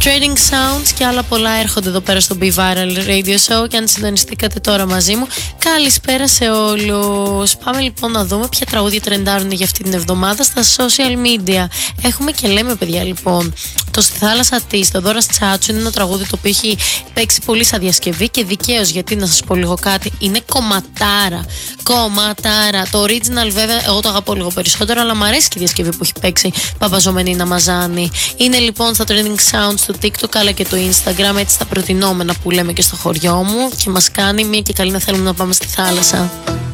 Trading Sounds και άλλα πολλά έρχονται εδώ πέρα στο Be Viral Radio Show. Και αν συντονιστήκατε τώρα μαζί μου, καλησπέρα σε όλους. Πάμε λοιπόν να δούμε ποια τραγούδια τρεντάρουν για αυτή την εβδομάδα στα social media. Έχουμε και λέμε, παιδιά, λοιπόν, το Στη θάλασσα της, το Δώρας Τσάτσου, είναι ένα τραγούδι το οποίο έχει παίξει πολύ σαν διασκευή και δικαίως, γιατί να σας πω λίγο κάτι, είναι κομματάρα. Κομματάρα. Το original, βέβαια, εγώ το αγαπώ λίγο περισσότερο, αλλά μου αρέσει και η διασκευή που έχει παίξει Παπαζωμενίνα Μαζάνη. Είναι λοιπόν στα Trending Sounds στο TikTok αλλά και το Instagram, έτσι στα προτινόμενα που λέμε και στο χωριό μου, και μας κάνει μια και καλή να θέλουμε να πάμε στη θάλασσα.